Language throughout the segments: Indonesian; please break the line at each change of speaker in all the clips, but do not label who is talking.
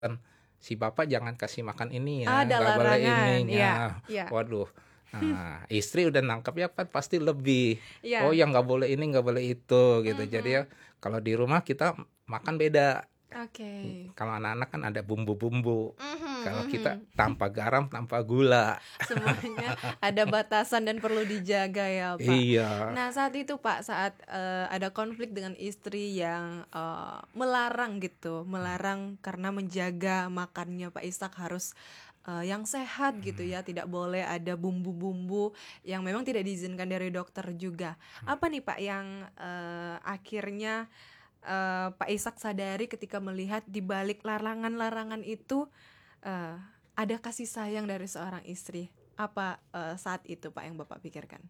kan, "Si bapak jangan kasih makan ini ya,
Ada
nggak boleh
larangan, iya,
ininya."
iya,
Waduh, nah istri udah nangkep ya kan pasti lebih, "Oh
iya,
yang nggak boleh ini, nggak boleh itu," gitu. Jadi ya
mhm,
kalau di rumah kita makan beda.
oke,
Kalau anak-anak kan ada bumbu-bumbu,
mhm,
kalau kita
mhm.
tanpa garam, tanpa gula.
Semuanya ada batasan dan perlu dijaga ya, Pak.
Iya.
Nah, saat itu, Pak, saat, ada konflik dengan istri yang, melarang gitu, melarang karena menjaga makannya Pak Ishak harus, yang sehat gitu ya, tidak boleh ada bumbu-bumbu yang memang tidak diizinkan dari dokter juga. Apa nih, Pak, yang, akhirnya, Pak Ishak sadari ketika melihat di balik larangan-larangan itu Eee, ada kasih sayang dari seorang istri. Apa, saat itu Pak yang Bapak pikirkan?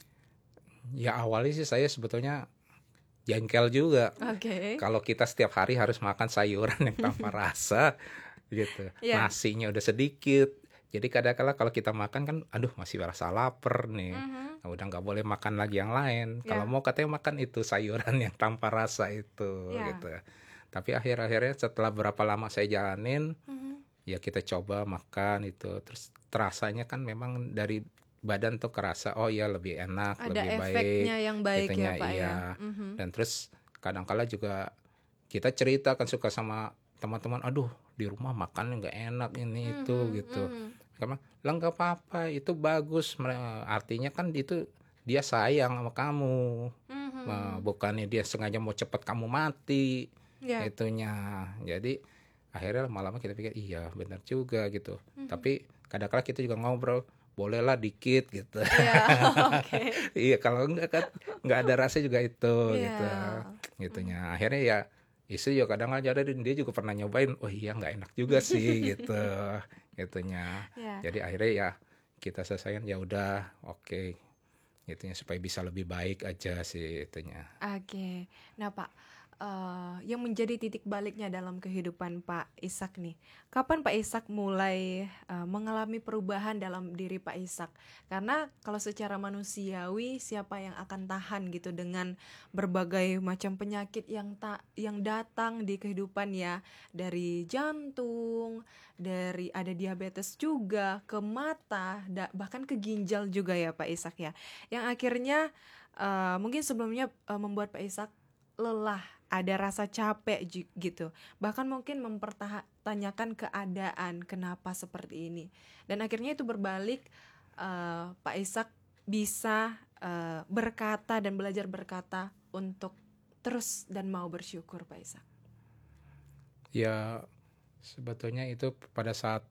Ya awalnya sih saya sebetulnya jengkel juga,
Oke.
kalau kita setiap hari harus makan sayuran yang tanpa rasa gitu,
Iya.
nasinya udah sedikit. Jadi kadang kala kalau kita makan kan, aduh masih merasa lapar nih,
Mhm.
nah udah nggak boleh makan lagi yang lain, kalau
Iya,
mau katanya makan itu sayuran yang tanpa rasa itu,
iya.
gitu. Tapi akhir-akhirnya setelah berapa lama saya jalanin,
Mhm.
ya kita coba makan itu, terus terasanya kan memang dari badan tuh kerasa, oh ya lebih enak,
Ada
lebih baik,
efeknya yang baik ya
itunya
Pak ya?
iya.
Mhm.
Dan terus kadang kala juga kita cerita kan suka sama teman-teman, "Aduh di rumah makannya nggak enak ini itu,"
Mhm,
gitu.
mhm.
Karena, "Lah nggak apa-apa, itu bagus, artinya kan itu dia sayang sama kamu,
Mhm.
bukannya dia sengaja mau cepet kamu mati,"
Iya.
itunya. Jadi akhirnya lama-lama kita pikir, iya benar juga gitu.
Mhm.
Tapi kadang-kala kita juga ngobrol, "Bolehlah dikit," gitu.
Iya, oke.
Iya, kalau enggak kan nggak ada rasa juga itu
Iya.
gitu,
Mhm.
gitunya. Akhirnya ya istri juga kadang aja dia juga pernah nyobain, "Oh iya nggak enak juga sih," gitu, gitunya.
Iya,
Jadi akhirnya ya kita selesaikan, ya udah oke, gitunya supaya bisa lebih baik aja sih itunya.
oke. Nah Pak, yang menjadi titik baliknya dalam kehidupan Pak Ishak nih, kapan Pak Ishak mulai, mengalami perubahan dalam diri Pak Ishak? Karena kalau secara manusiawi siapa yang akan tahan gitu dengan berbagai macam penyakit yang datang di kehidupan ya, dari jantung, dari ada diabetes juga, ke mata, bahkan ke ginjal juga ya Pak Ishak ya, yang akhirnya, mungkin sebelumnya, membuat Pak Ishak lelah, ada rasa capek gitu, bahkan mungkin mempertanyakan keadaan, kenapa seperti ini. Dan akhirnya itu berbalik, Pak Ishak bisa, berkata dan belajar berkata untuk terus dan mau bersyukur, Pak Ishak.
Ya sebetulnya itu pada saat,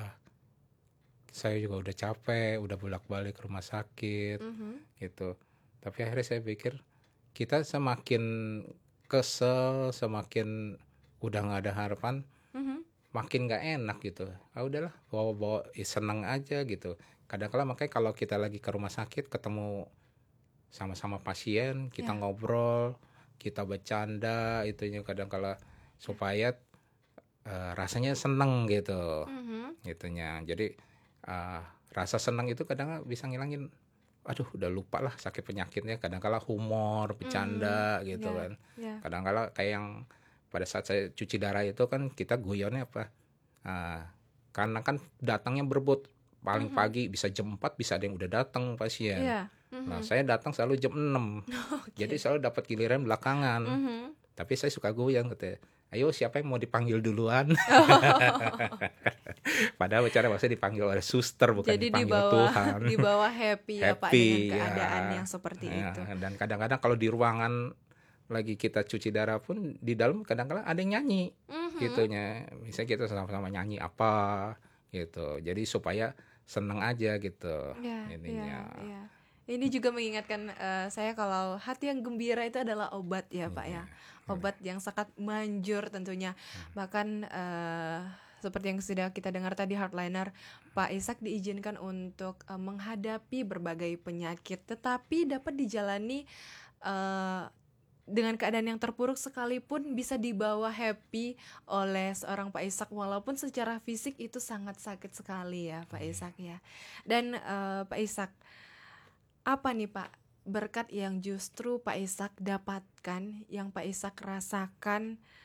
saya juga udah capek, udah bolak-balik ke rumah sakit,
Mhm,
gitu. Tapi akhirnya saya pikir, kita semakin kesel, semakin udah nggak ada harapan,
mhm,
makin nggak enak gitu. Ah udahlah, bawa-bawa seneng aja gitu. Kadang-kala makanya kalau kita lagi ke rumah sakit ketemu sama-sama pasien, kita
ya,
ngobrol, kita bercanda, itunya kadang-kala
ya,
supaya rasanya seneng gitu,
mhm,
gitunya. Jadi uh, rasa seneng itu kadang bisa ngilangin, aduh udah lupa lah sakit penyakitnya. Kadang-kala humor,
mhm,
bercanda gitu
ya,
kan.
ya,
Kadang-kala kayak yang pada saat saya cuci darah itu kan kita guyonnya apa? Uh, karena kan datangnya berebut, paling
mhm,
pagi bisa jam 4 bisa ada yang udah datang pasien.
iya,
Nah,
mhm,
saya datang selalu jam 6. Jadi
oke,
selalu dapat giliran belakangan.
mhm.
Tapi saya suka goyang gitu. Ayo siapa yang mau dipanggil duluan?
Oh.
Padahal bicara maksudnya dipanggil oleh suster bukan
Jadi di
dipanggil
bawah
Tuhan.
di bawah happy ya Pak dengan
Happy ya.
keadaan yang seperti
Ya,
itu.
dan kadang-kadang kalau di ruangan lagi kita cuci darah pun di dalam kadang-kadang ada yang nyanyi
Mhm.
gitunya. Misalnya kita sama-sama nyanyi apa gitu. Jadi supaya seneng aja gitu
Ya, ya,
ininya.
ya. Ini juga mengingatkan, saya kalau hati yang gembira itu adalah obat ya Pak
Iya.
ya. Obat yang sangat manjur tentunya. Bahkan, seperti yang sudah kita dengar tadi Hardliner, Pak Ishak diizinkan untuk, menghadapi berbagai penyakit, tetapi dapat dijalani, eee, dengan keadaan yang terpuruk sekalipun bisa dibawa happy oleh seorang Pak Ishak walaupun secara fisik itu sangat sakit sekali ya Pak Ishak ya. Dan, Pak Ishak, apa nih Pak berkat yang justru Pak Ishak dapatkan, yang Pak Ishak rasakan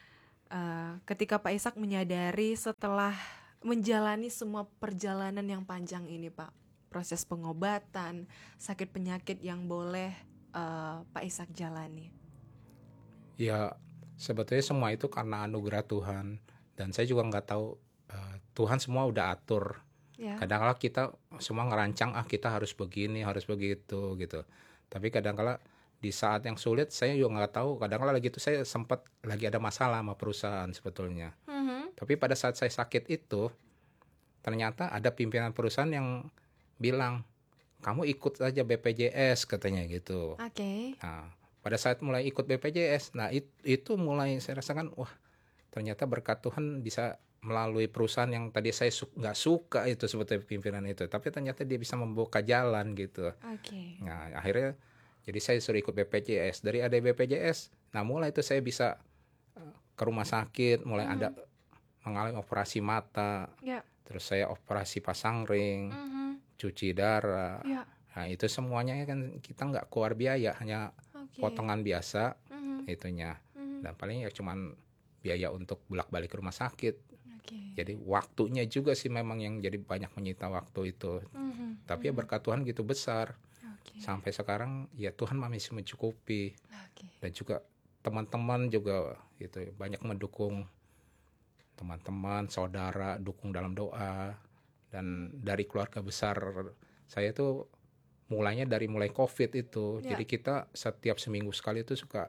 ketika Pak Ishak menyadari setelah menjalani semua perjalanan yang panjang ini, Pak, proses pengobatan, sakit penyakit yang boleh Pak Ishak jalani?
Ya sebetulnya semua itu karena anugerah Tuhan, dan saya juga nggak tahu, Tuhan semua udah atur.
Ya.
Kadang-kala kita semua ngerancang, kita harus begini, harus begitu gitu. Tapi kadang-kala di saat yang sulit saya juga nggak tahu. Kadang-kala lagi itu saya sempat lagi ada masalah sama perusahaan sebetulnya.
Mhm.
Tapi pada saat saya sakit itu, ternyata ada pimpinan perusahaan yang bilang, kamu ikut aja BPJS katanya gitu.
Oke.
Nah, pada saat mulai ikut BPJS, nah itu mulai saya rasakan, wah ternyata berkat Tuhan bisa melalui perusahaan yang tadi saya nggak suka itu sebetulnya pimpinan itu, tapi ternyata dia bisa membuka jalan gitu.
Oke.
Nah akhirnya jadi saya suruh ikut BPJS, dari ada BPJS, nah mulai itu saya bisa ke rumah sakit, mulai ada mengalami operasi mata,
Ya.
terus saya operasi pasang ring,
Mhm.
cuci darah.
Ya.
Nah itu semuanya kan kita nggak keluar biaya, hanya
Oke.
potongan biasa
Mhm.
itunya,
Mhm.
dan paling ya cuman biaya untuk bolak-balik ke rumah sakit.
Oke.
Jadi waktunya juga sih memang yang jadi banyak menyita waktu itu.
Mhm.
Tapi ya berkat Tuhan gitu besar.
Oke.
Sampai sekarang ya Tuhan masih mencukupi.
Oke.
Dan juga teman-teman juga gitu banyak mendukung. Teman-teman, saudara dukung dalam doa. Dan dari keluarga besar saya tuh mulai COVID itu.
Ya.
Jadi kita setiap seminggu sekali itu suka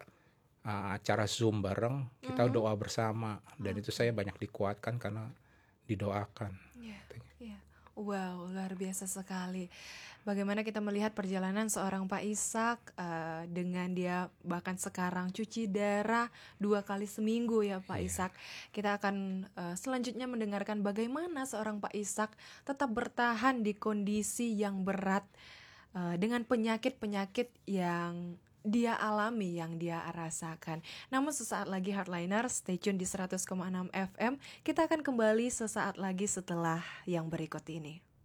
acara Zoom bareng, kita doa bersama, dan itu saya banyak dikuatkan karena didoakan.
Iya, iya. Wow, luar biasa sekali. Bagaimana kita melihat perjalanan seorang Pak Ishak dengan dia bahkan sekarang cuci darah 2 kali seminggu ya Pak Ishak. Kita akan selanjutnya mendengarkan bagaimana seorang Pak Ishak tetap bertahan di kondisi yang berat dengan penyakit-penyakit yang dia alami, yang dia rasakan. Namun sesaat lagi Hardliner, stay tune di 100,6 FM. Kita akan kembali sesaat lagi setelah yang berikut ini.